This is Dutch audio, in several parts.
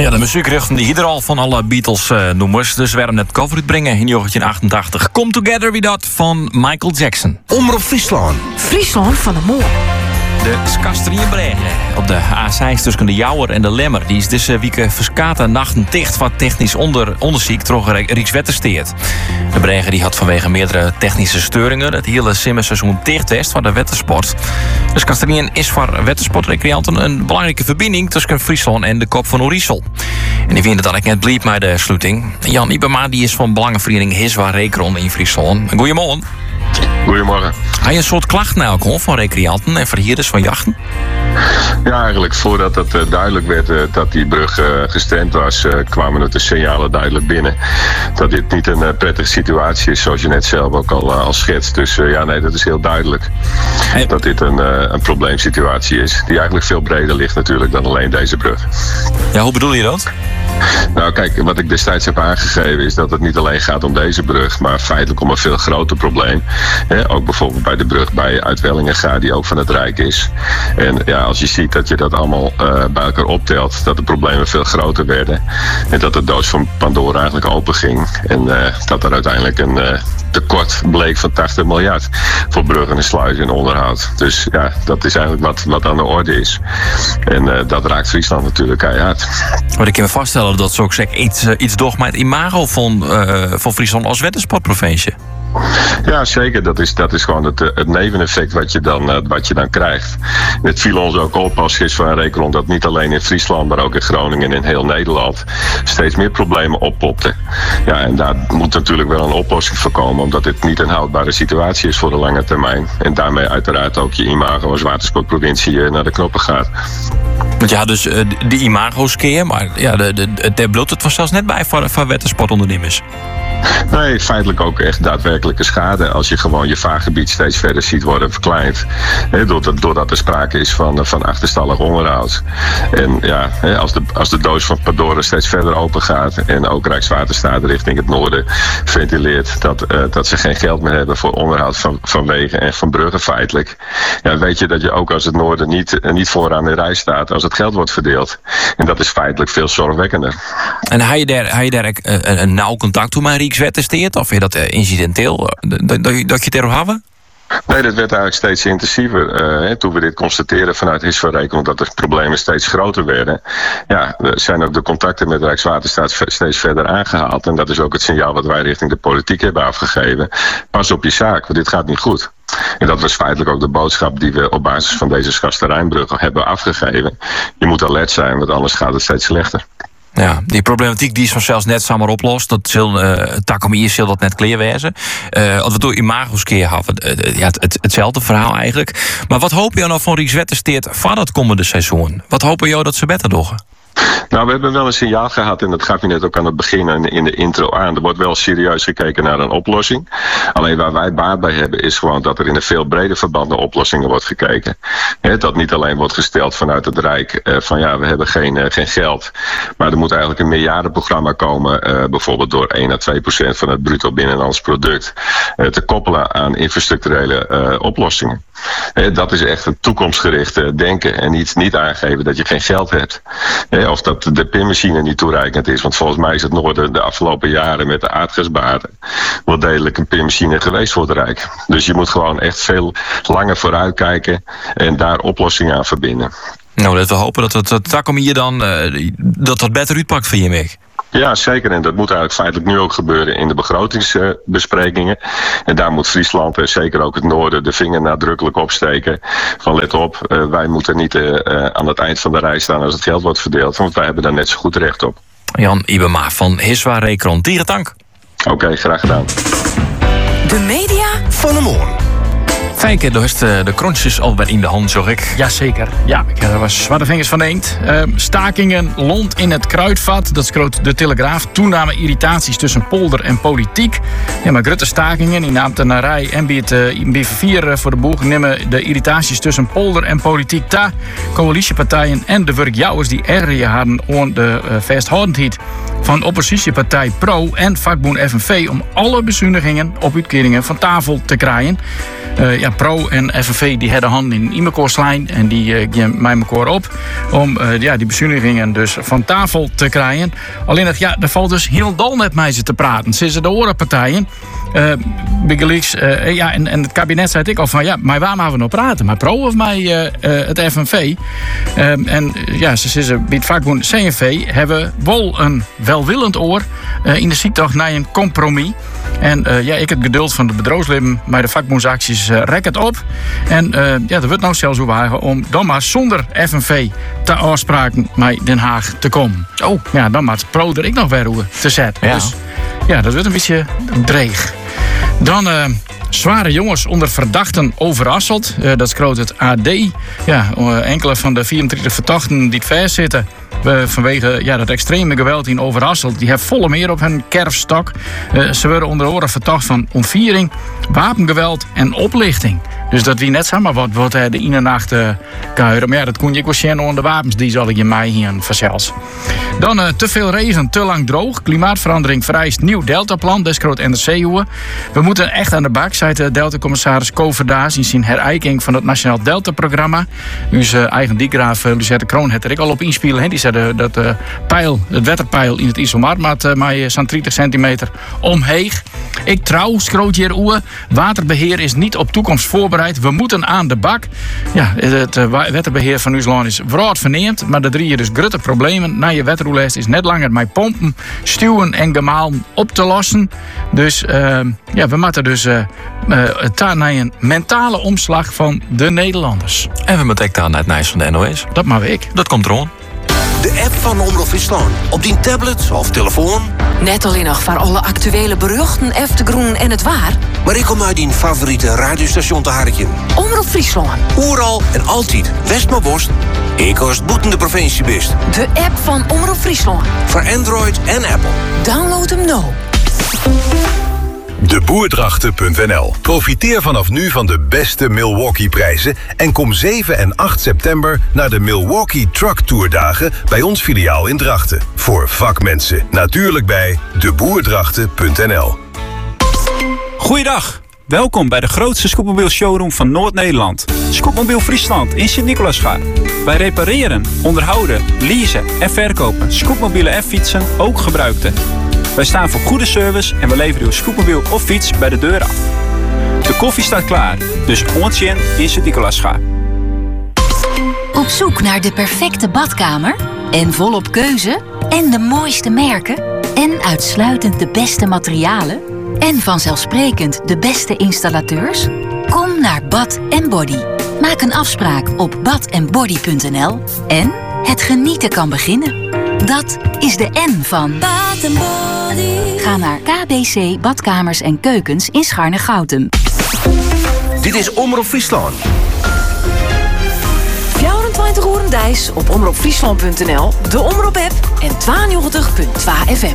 Ja, de muziekrechten die hier al van alle Beatles-noemers. Dus we werden net cover uitbrengen in 1988. Come Together We Dat van Michael Jackson. Omroep Friesland. Friesland van de Moor. De Skasteriebregen op de A6 tussen de Jouwer en de Lemmer. Die is deze week verskaten nachten dicht wat technisch onderzoek door Rijkswettersteert. De bregen die had vanwege meerdere technische steuringen het hele simmerseizoen dicht west van de wettersport. De Skasterien is voor wettersportrecreanten een belangrijke verbinding tussen Friesland en de kop van Oerisel. En die vinden dat ik net blieb bij de sluiting. Jan Ibema die is van belangenvereniging Hiswa Rekron in Friesland. Goedemorgen. Goedemorgen. Had je een soort klacht nou ook van recreanten en verhuurders van jachten? Ja, eigenlijk voordat het duidelijk werd dat die brug gestremd was, kwamen het de signalen duidelijk binnen. Dat dit niet een prettige situatie is, zoals je net zelf ook al schetst. Dus ja, nee, dat is heel duidelijk. Dat dit een probleemsituatie is, die eigenlijk veel breder ligt natuurlijk dan alleen deze brug. Ja, hoe bedoel je dat? Nou kijk, wat ik destijds heb aangegeven is dat het niet alleen gaat om deze brug, maar feitelijk om een veel groter probleem. Ook bijvoorbeeld bij de brug bij Uitwellingenga, die ook van het Rijk is. En ja, als je ziet dat je dat allemaal bij elkaar optelt, dat de problemen veel groter werden. En dat de doos van Pandora eigenlijk open ging. En dat er uiteindelijk een tekort bleek van 80 miljard voor bruggen en sluizen en onderhoud. Dus ja, dat is eigenlijk wat aan de orde is. En dat raakt Friesland natuurlijk keihard. Maar ik kan me vaststellen dat ze ook iets doch met het imago van Friesland als wettersportprovincie. Ja, zeker. Dat is gewoon het neveneffect wat je dan krijgt. Het viel ons ook op als Hiswa Rekron dat niet alleen in Friesland, maar ook in Groningen en in heel Nederland steeds meer problemen oppopten. Ja, en daar moet natuurlijk wel een oplossing voor komen, omdat dit niet een houdbare situatie is voor de lange termijn. En daarmee uiteraard ook je imago als watersportprovincie naar de knoppen gaat. Want ja, dus die imago's keer, maar ja, het bloed het was zelfs net bij voor wettersportondernemers. Nee, feitelijk ook echt daadwerkelijke schade als je gewoon je vaargebied steeds verder ziet worden verkleind. Doordat er sprake is van achterstallig onderhoud. En ja, als de doos van Pandora steeds verder open gaat en ook Rijkswaterstaat richting het noorden ventileert dat ze geen geld meer hebben voor onderhoud van wegen en van bruggen feitelijk. Ja, weet je dat je ook als het noorden niet vooraan de rij staat als het geld wordt verdeeld. En dat is feitelijk veel zorgwekkender. En had je daar een nauw contact toe met Rijkswettersteert? Of je dat incidenteel dat je het erop hadden? Nee, dat werd eigenlijk steeds intensiever. Toen we dit constateren vanuit Hiswa Rekron dat de problemen steeds groter werden. Ja, zijn ook de contacten met Rijkswaterstaat steeds verder aangehaald. En dat is ook het signaal wat wij richting de politiek hebben afgegeven. Pas op je zaak, want dit gaat niet goed. En dat was feitelijk ook de boodschap die we op basis van deze Skasterijnbrug hebben afgegeven. Je moet alert zijn, want anders gaat het steeds slechter. Ja, die problematiek die is vanzelfs net samen oplost. Dat zal Takomier zal dat net clear wezen. Als we door imago's keer hadden, hetzelfde verhaal eigenlijk. Maar wat hoop je nou van Rijkswettersteert van het komende seizoen? Wat hopen jou dat ze beter doen? Nou, we hebben wel een signaal gehad en dat gaf je net ook aan het begin in de intro aan. Er wordt wel serieus gekeken naar een oplossing. Alleen waar wij baat bij hebben is gewoon dat er in een veel breder verband naar oplossingen wordt gekeken. Dat niet alleen wordt gesteld vanuit het Rijk van ja, we hebben geen geld. Maar er moet eigenlijk een meerjarenprogramma komen, bijvoorbeeld door 1 à 2% van het bruto binnenlands product te koppelen aan infrastructurele oplossingen. Dat is echt een toekomstgericht denken en niet aangeven dat je geen geld hebt. Of dat de pinmachine niet toereikend is. Want volgens mij is het Noorden de afgelopen jaren met de aardgasbaten wel degelijk een pinmachine geweest voor het Rijk. Dus je moet gewoon echt veel langer vooruit kijken en daar oplossingen aan verbinden. Nou, laten we hopen dat het Takomier dan dat beter uitpakt voor je mee. Ja, zeker. En dat moet eigenlijk feitelijk nu ook gebeuren in de begrotingsbesprekingen. En daar moet Friesland en zeker ook het noorden de vinger nadrukkelijk opsteken. Van let op, wij moeten niet aan het eind van de rij staan als het geld wordt verdeeld. Want wij hebben daar net zo goed recht op. Jan Ibema van Hiswa Rekron. Dierendank. Oké, graag gedaan. De media Van de Moorn. Fijke, du hast de kronsjes alweer in de hand, zag ik. Jazeker. Ja, ik was zwaar de vingers van de inkt. Stakingen, lont in het kruidvat. Dat schroot de Telegraaf. Toename irritaties tussen polder en politiek. Ja, maar grote stakingen in ambtenarij en bij het BV4 voor de boeg nemen de irritaties tussen polder en politiek ta. Coalitiepartijen en de werkjouwers die erger hadden aan de vasthoudendheid van oppositiepartij Pro en vakboond FNV om alle bezuinigingen op uitkeringen van tafel te krijgen. Pro en FNV die hadden handen in elkaarslijn en die gingen mij elkaar op om die bezuinigingen dus van tafel te krijgen. Alleen er valt dus heel dol met mij te praten. Sinds de orenpartijen. Biggelix, en het kabinet zei ik al van maar waar gaan we nou praten? Maar Pro of mij het FNV? Ze zeggen bij het vakbond CNV hebben wel een welwillend oor in de ziektocht naar een compromis. En ik het geduld van de bedrijfsleven bij de vakbondsacties rek het op. En er wordt nou zelfs wagen om dan maar zonder FNV te afspraken met Den Haag te komen. Oh, ja, dan maakt Pro er ik nog weer hoe te zetten. Ja. Dus dat wordt een beetje dreig. Dan zware jongens onder verdachten overrasseld. Dat schroot het AD. Ja, enkele van de 34 verdachten die het vastzitten vanwege dat extreme geweld in Overasselt, die hebben volle meer op hun kerfstok. Ze worden onder oren verdacht van ontviering, wapengeweld en oplichting. Dus dat wie net samen wat de ene nacht kuieren. Maar dat kon je ook zien onder de wapens die zal ik in mei hier verzels. Dan te veel regen, te lang droog. Klimaatverandering vereist nieuw deltaplan. Dat is groot NRC-hoer. We moeten echt aan de bak, zei de Delta-commissaris Koverdaas in zijn herijking van het Nationaal Delta-programma. Uw eigen diegraaf Lucette Kroon had er ik al op inspelen. Die zei dat het wetterpeil in het IJsselmar met zo'n 30 centimeter omheeg. Ik trouw, schroot hier oer. Waterbeheer is niet op toekomst voorbereid. We moeten aan de bak. Ja, het wetterbeheer van uw land is wraad verneemd. Maar de drie dus grote problemen. Na je wetterroelest is net langer met pompen, stuwen en gemalen op te lossen. Dus we moeten dus naar een mentale omslag van de Nederlanders. En we moeten aan het nieuws van de NOS. Dat mag ik. Dat komt erom. De app van Omroep Friesland. Op die tablet of telefoon. Net alleen nog voor alle actuele beruchten, eftegroen en het waar. Maar ik kom uit die favoriete radiostation te harken. Omroep Friesland. Oeral en altijd. West maar worst. Ik als het boetende provincie best. De app van Omroep Friesland. Voor Android en Apple. Download hem nou. Deboerdrachten.nl. Profiteer vanaf nu van de beste Milwaukee-prijzen en kom 7 en 8 september naar de Milwaukee Truck Tourdagen bij ons filiaal in Drachten. Voor vakmensen. Natuurlijk bij deboerdrachten.nl. Goeiedag. Welkom bij de grootste scootmobiel showroom van Noord-Nederland. Scootmobiel Friesland in Sint-Nicolaasgaard. Wij repareren, onderhouden, leasen en verkopen scootmobielen en fietsen, ook gebruikte. Wij staan voor goede service en we leveren uw scootmobiel of fiets bij de deur af. De koffie staat klaar, dus ontje in Sint-Nicolaasgaard. Op zoek naar de perfecte badkamer? En volop keuze? En de mooiste merken? En uitsluitend de beste materialen? En vanzelfsprekend de beste installateurs? Kom naar Bad & Body. Maak een afspraak op badandbody.nl en het genieten kan beginnen. Dat is de N van Bad & Body. Ga naar KBC Badkamers en Keukens in Scharne-Goutem. Dit is Omroep Friesland. 24 uur dijs op omroepfriesland.nl, de Omroep-app en 92.2 FM.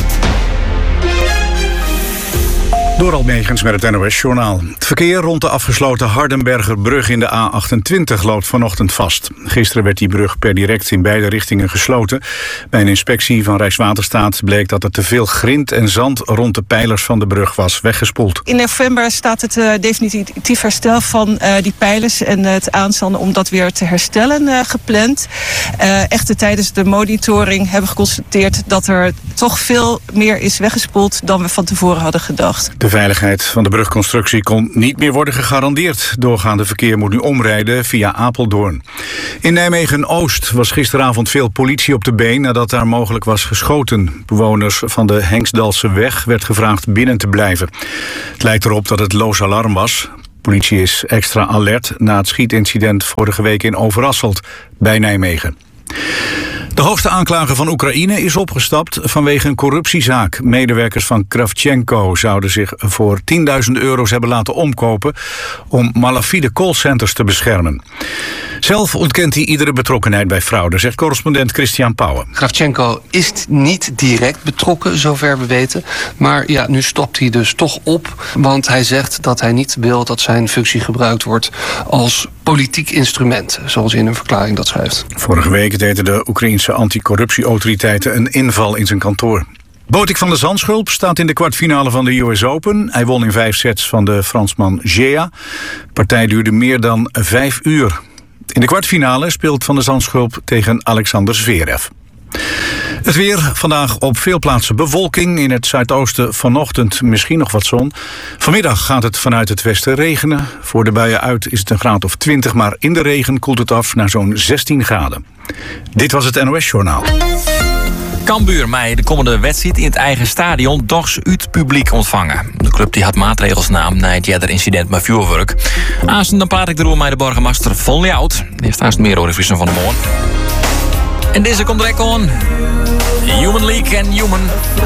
Door Almegens met het NOS-journaal. Het verkeer rond de afgesloten Hardenbergerbrug in de A28 loopt vanochtend vast. Gisteren werd die brug per direct in beide richtingen gesloten. Bij een inspectie van Rijkswaterstaat bleek dat er te veel grind en zand rond de pijlers van de brug was weggespoeld. In november staat het definitief herstel van die pijlers en het aanstanden om dat weer te herstellen gepland. Echter tijdens de monitoring hebben we geconstateerd dat er toch veel meer is weggespoeld dan we van tevoren hadden gedacht. De veiligheid van de brugconstructie kon niet meer worden gegarandeerd. Doorgaande verkeer moet nu omrijden via Apeldoorn. In Nijmegen-Oost was gisteravond veel politie op de been nadat daar mogelijk was geschoten. Bewoners van de Henksdalseweg werd gevraagd binnen te blijven. Het lijkt erop dat het loos alarm was. Politie is extra alert na het schietincident vorige week in Overasselt bij Nijmegen. De hoogste aanklager van Oekraïne is opgestapt vanwege een corruptiezaak. Medewerkers van Kravchenko zouden zich voor €10.000 hebben laten omkopen om malafide callcenters te beschermen. Zelf ontkent hij iedere betrokkenheid bij fraude, zegt correspondent Christian Pauwen. Kravchenko is niet direct betrokken, zover we weten. Maar ja, nu stopt hij dus toch op. Want hij zegt dat hij niet wil dat zijn functie gebruikt wordt als politiek instrument, zoals hij in een verklaring dat schrijft. Vorige week deden de Oekraïense anticorruptieautoriteiten een inval in zijn kantoor. Botik van der Zandschulp staat in de kwartfinale van de US Open. Hij won in 5 sets van de Fransman Gea. De partij duurde meer dan 5 uur. In de kwartfinale speelt Van der Zandschulp tegen Alexander Zverev. Het weer, vandaag op veel plaatsen bewolking. In het zuidoosten vanochtend misschien nog wat zon. Vanmiddag gaat het vanuit het westen regenen. Voor de buien uit is het een graad of 20, maar in de regen koelt het af naar zo'n 16 graden. Dit was het NOS Journaal. Cambuur mij de komende wedstrijd in het eigen stadion dochs uit publiek ontvangen. De club die had maatregels na het incident met vuurwerk. Aanstaan dan praat ik erover met de burgemeester van Ljout. Die staat meer over de Friesen van de Moorn. En deze komt direct on. Human League en Human.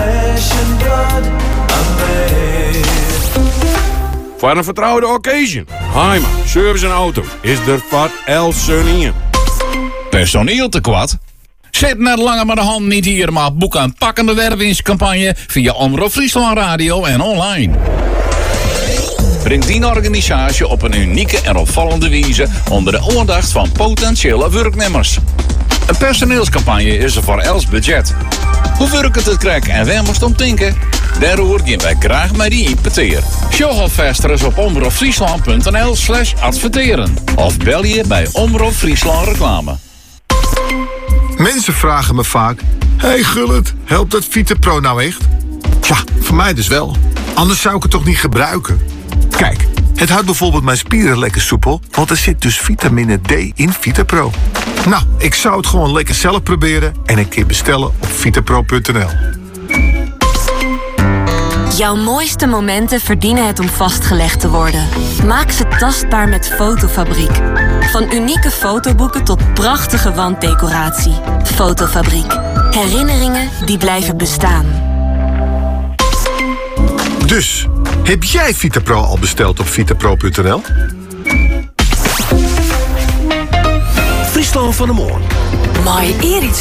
Voor een vertrouwde occasion. Heima, service en auto is er voor El Sunien. Personeel tekort? Zet net langer maar de hand niet hier, maar boek een pakkende wervingscampagne via Omroep Friesland Radio en online. Breng die organisatie op een unieke en opvallende wijze onder de aandacht van potentiële werknemers. Een personeelscampagne is er voor Els budget. Hoe werkt het krijg en waar moest om denken? Daarover gaan wij graag met die impeteer. Show alvast op omroepfriesland.nl/adverteren. Of bel je bij Omroep Friesland Reclame. Mensen vragen me vaak: hey Gullit, helpt dat VitaPro nou echt? Tja, voor mij dus wel. Anders zou ik het toch niet gebruiken? Kijk, het houdt bijvoorbeeld mijn spieren lekker soepel, want er zit dus vitamine D in VitaPro. Nou, ik zou het gewoon lekker zelf proberen en een keer bestellen op vitapro.nl. Jouw mooiste momenten verdienen het om vastgelegd te worden. Maak ze tastbaar met Fotofabriek. Van unieke fotoboeken tot prachtige wanddecoratie. Fotofabriek. Herinneringen die blijven bestaan. Dus, heb jij VitaPro al besteld op vitapro.nl? Friesland van de Moorn. Maar eer iets